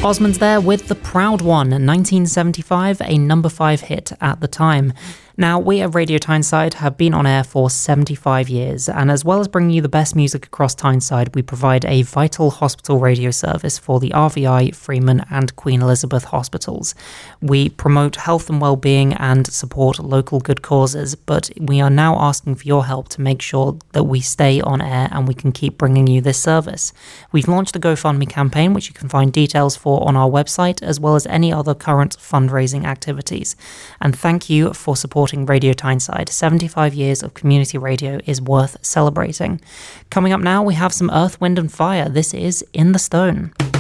Osmonds there with The Proud One, 1975, a number 5 hit at the time. Now, we at Radio Tyneside have been on air for 75 years, and as well as bringing you the best music across Tyneside, we provide a vital hospital radio service for the RVI, Freeman and Queen Elizabeth hospitals. We promote health and well-being and support local good causes, but we are now asking for your help to make sure that we stay on air and we can keep bringing you this service. We've launched a GoFundMe campaign, which you can find details for on our website, as well as any other current fundraising activities. And thank you for supporting Radio Tyneside. 75 years of community radio is worth celebrating. Coming up now, we have some Earth, Wind and Fire. This is In the Stone.